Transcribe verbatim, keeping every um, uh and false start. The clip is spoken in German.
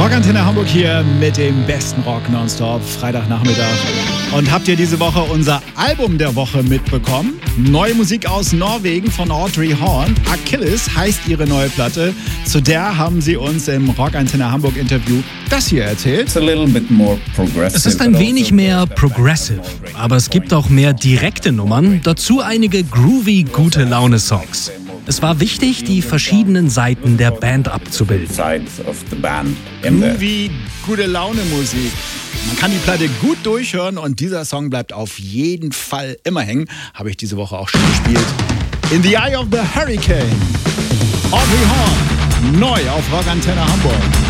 Rockantenne Hamburg hier mit dem besten Rock nonstop, Freitagnachmittag. Und habt ihr diese Woche unser Album der Woche mitbekommen? Neue Musik aus Norwegen von Audrey Horn. Achilles heißt ihre neue Platte. Zu der haben sie uns im Rockantenne Hamburg Interview das hier erzählt. Es ist ein wenig mehr progressive, aber es gibt auch mehr direkte Nummern, dazu einige groovy, gute Laune-Songs. Es war wichtig, die verschiedenen Seiten der Band abzubilden. Groovy, gute Laune-Musik. Man kann die Platte gut durchhören und dieser Song bleibt auf jeden Fall immer hängen. Habe ich diese Woche auch schon gespielt. In the Eye of the Hurricane. Audrey Horn. Neu auf Rockantenne Hamburg.